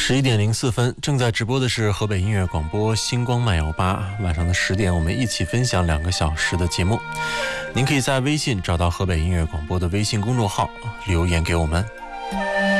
11:04，正在直播的是河北音乐广播星光慢摇吧。晚上的10点，我们一起分享2个小时的节目。您可以在微信找到河北音乐广播的微信公众号，留言给我们，